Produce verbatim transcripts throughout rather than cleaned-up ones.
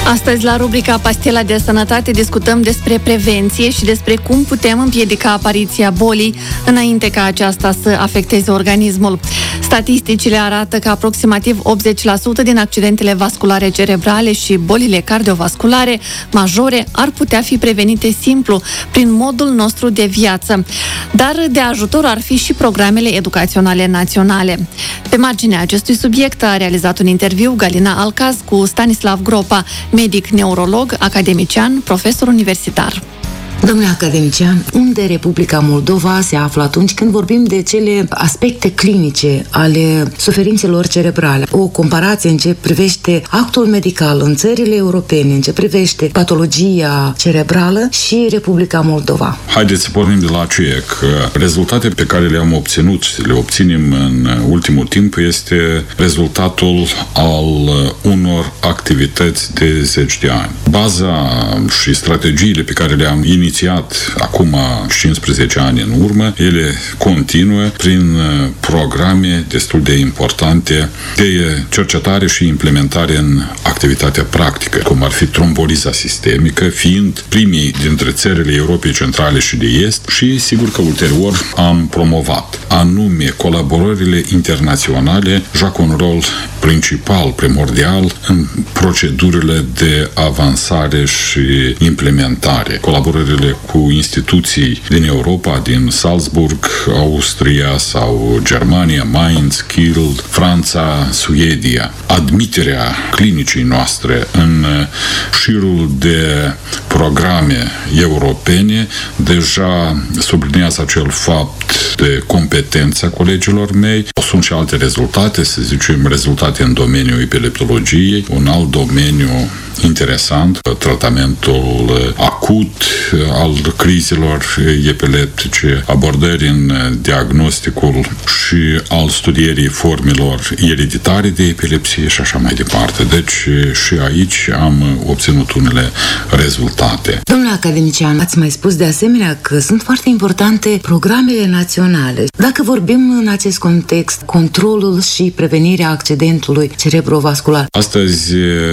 Astăzi, la rubrica Pastila de Sănătate, discutăm despre prevenție și despre cum putem împiedica apariția bolii înainte ca aceasta să afecteze organismul. Statisticile arată că aproximativ optzeci la sută din accidentele vasculare cerebrale și bolile cardiovasculare majore ar putea fi prevenite simplu, prin modul nostru de viață. Dar de ajutor ar fi și programele educaționale naționale. Pe marginea acestui subiect a realizat un interviu Galina Alcaz cu Stanislav Gropa, medic neurolog, academician, profesor universitar. Domnule academician, unde Republica Moldova se află atunci când vorbim de cele aspecte clinice ale suferințelor cerebrale? O comparație în ce privește actul medical în țările europene, în ce privește patologia cerebrală și Republica Moldova. Haideți să pornim de la aceea că rezultatele pe care le-am obținut și le obținem în ultimul timp este rezultatul al unor activități de zeci de ani. Baza și strategiile pe care le-am inițiat acum cincisprezece ani în urmă, ele continuă prin programe destul de importante de cercetare și implementare în activitatea practică, cum ar fi tromboliza sistemică, fiind primii dintre țările Europei Centrale și de Est și sigur că ulterior am promovat. Anume, colaborările internaționale joacă un rol principal, primordial în procedurile de avansare și implementare. Colaborările cu instituții din Europa, din Salzburg, Austria sau Germania, Mainz, Kiel, Franța, Suedia. Admiterea clinicii noastre în șirul de programe europene deja sublinează acel fapt de competența colegilor mei. Sunt și alte rezultate, să zicem, rezultate în domeniul epileptologiei, un alt domeniu interesant, tratamentul acut al crizelor epileptice, abordări în diagnosticul și al studierii formelor ereditare de epilepsie și așa mai departe. Deci și aici am obținut unele rezultate. Domnule academician, ați mai spus de asemenea că sunt foarte importante programele naționale. Dacă vorbim în acest context, controlul și prevenirea accidentului cerebrovascular. Astăzi,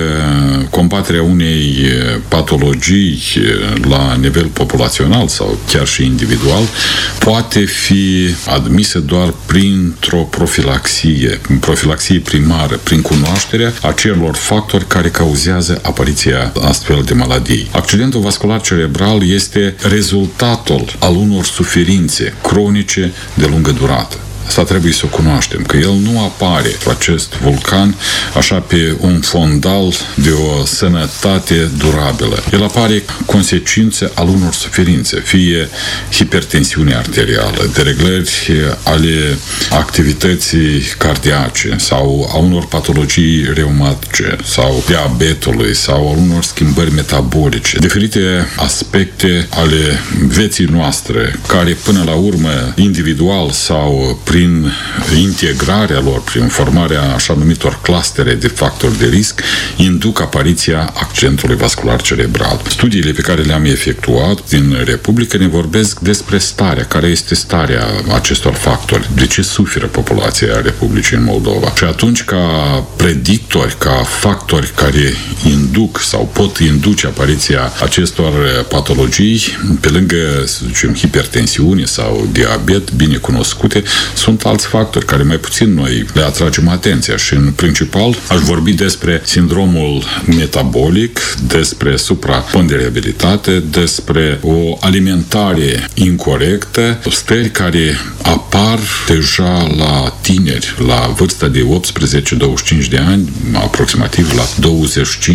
combaterea unei patologii la nivel populațional sau chiar și individual poate fi admisă doar printr-o profilaxie, profilaxie primară, prin cunoașterea acelor factori care cauzează apariția astfel de maladii. Accidentul vascular cerebral este rezultatul al unor suferințe cronice de lungă durată. Asta trebuie să o cunoaștem, că el nu apare, acest vulcan, așa pe un fondal de o sănătate durabilă. El apare consecințe al unor suferințe, fie hipertensiune arterială, dereglări ale activității cardiace sau a unor patologii reumatice sau diabetului sau a unor schimbări metabolice, diferite aspecte ale vieții noastre, care până la urmă, individual sau prin integrarea lor, prin formarea așa numitor clustere de factori de risc, induc apariția accidentului vascular cerebral. Studiile pe care le-am efectuat din Republică ne vorbesc despre starea, care este starea acestor factori, de ce suferă populația Republicii în Moldova. Și atunci, ca predictori, ca factori care induc sau pot induce apariția acestor patologii, pe lângă, să zicem, hipertensiune sau diabet bine cunoscute, sunt alți factori care mai puțin noi le atragem atenția și în principal aș vorbi despre sindromul metabolic, despre supraponderabilitate, despre o alimentare incorectă, stări care apar deja la tineri, la vârsta de optsprezece douăzeci și cinci de ani, aproximativ la douăzeci și cinci